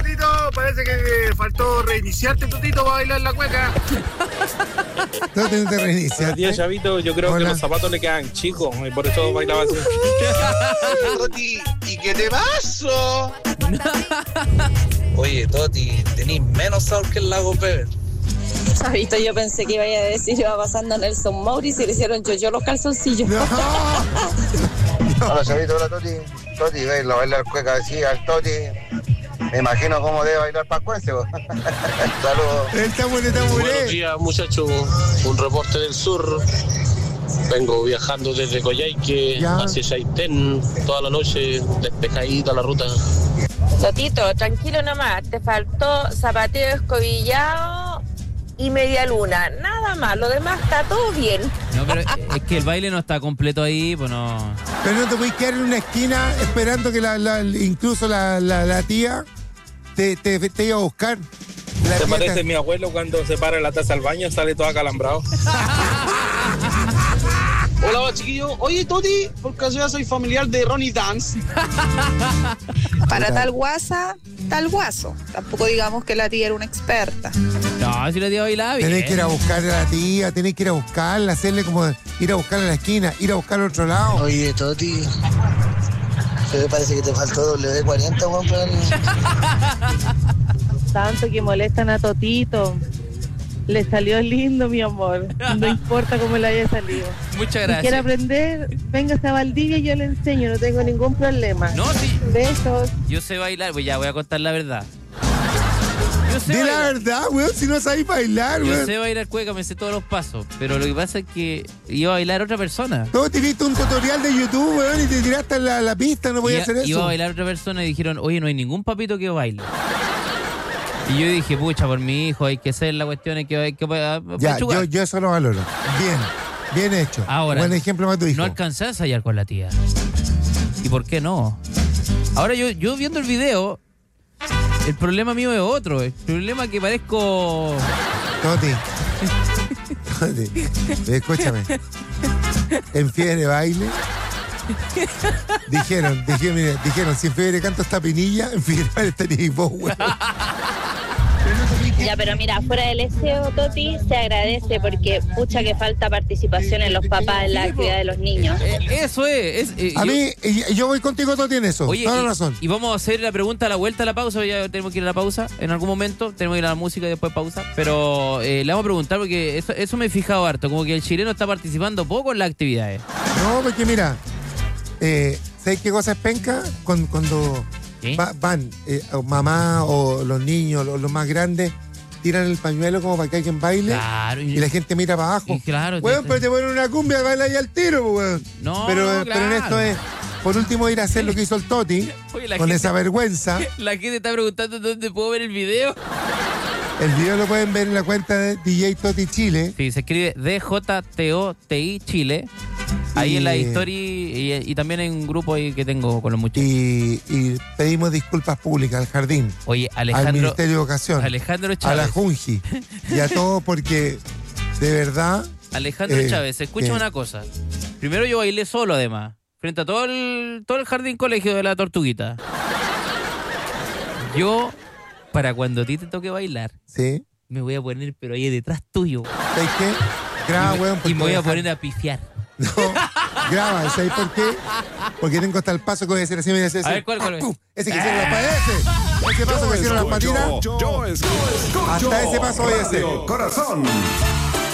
Totito, parece que faltó reiniciarte, Totito, para bailar la cueca. No te reiniciaste. Buenos días, Chavito. Yo creo que los zapatos le quedan chicos y por eso bailaba así. Toti, ¿y qué te pasó? Oye, Toti, tenés menos sabor que el lago Pever. Chavito, yo pensé que iba a decir, iba pasando Nelson Maurice y le hicieron yo los calzoncillos. No. Hola, Chavito, hola, Toti. Toti, baila, bailar cueca así al Toti. Me imagino cómo debe bailar pascuense. Saludos. Buenos días, muchachos. Un reporte del sur. Vengo viajando desde Coyhaique hacia Chaitén. Toda la noche, despejadita la ruta. Totito, tranquilo nomás. Te faltó zapateo escobillado y media luna. Nada más, lo demás está todo bien. No, pero es que el baile no está completo ahí, pues no. Pero no te puedes quedar en una esquina esperando que incluso la tía te iba a buscar. ¿Te parece mi abuelo cuando se para la taza al baño sale todo acalambrado? Hola, chiquillos. Oye, Toti, por casualidad soy familiar de Ronnie Dance. Para tal guasa, tal guaso. Tampoco digamos que la tía era una experta. No, si la tía bailaba bien. Tenés que ir a buscar a la tía, tenés que ir a buscarla, hacerle como ir a buscarla a la esquina, ir a buscarla al otro lado. Oye, Toti, me parece que te faltó W40, Juan. Tanto que molestan a Totito. Le salió lindo, mi amor. No importa cómo le haya salido. Muchas gracias. Si quiere aprender, véngase a Valdivia y yo le enseño. No tengo ningún problema. No, sí. Besos. Yo sé bailar, pues ya voy a contar la verdad. De la verdad, weón, si no sabes bailar, weón. Yo sé bailar cueca, me sé todos los pasos. Pero lo que pasa es que iba a bailar otra persona. No, te viste un tutorial de YouTube, weón, y te tiraste a la pista, no podías hacer eso. Iba a bailar otra persona y dijeron, oye, no hay ningún papito que baile. Y yo dije, pucha, por mi hijo hay que hacer la cuestión, hay que ya, yo eso lo valoro. Bien hecho. Ahora, buen ejemplo para tu hijo. No alcancé a ensayar con la tía. ¿Y por qué no? Ahora yo viendo el video, el problema mío es otro. El problema es que parezco... Toti, escúchame. En Fiebre Baile dijeron, si en Fiebre Canto está Pinilla, en Fiebre Baile estaría vos, weón. Ya, pero mira, fuera del SEO, Toti, se agradece porque pucha que falta participación en los papás en la actividad de los niños. Eso es. A mí, yo voy contigo, Toti, en eso. Oye, toda la razón. Y vamos a hacer la pregunta a la vuelta a la pausa. Ya tenemos que ir a la pausa en algún momento. Tenemos que ir a la música y después pausa. Pero le vamos a preguntar porque eso me he fijado harto. Como que el chileno está participando poco en las actividades. No, porque mira, ¿sabes qué cosa es penca? Cuando van mamá o los niños, los más grandes, tiran el pañuelo como para que alguien baile. Claro, y la gente mira para abajo. Claro, weón, pero te ponen una cumbia, baila ahí al tiro, weón. No, pero claro. en esto es, por último, ir a hacer lo que hizo el Toti. Oye, con gente, esa vergüenza. La gente está preguntando dónde puedo ver el video. El video lo pueden ver en la cuenta de DJ Toti Chile. Sí, se escribe DJTOTI Chile. Ahí en la historia y también en un grupo ahí que tengo con los muchachos. Y pedimos disculpas públicas al Jardín. Oye, Alejandro. Al Ministerio de Educación. Alejandro Chávez. A la Junji. Y a todos porque, de verdad... Alejandro Chávez, escucha una cosa. Primero yo bailé solo, además. Frente a todo el jardín colegio de la Tortuguita. Yo, para cuando a ti te toque bailar, ¿sí? Me voy a poner, pero ahí detrás tuyo. ¿Sabes qué? Graba, weón. Y me voy a poner a pifiar. No, graba, ¿sabes por qué? Porque tengo hasta el paso que voy a hacer así, me voy a hacer. A ver, ¿cuál? Ese que hicieron las patitas. Ese paso que hicieron las patitas. Yo escucho. Hasta ese paso voy a hacer. Corazón.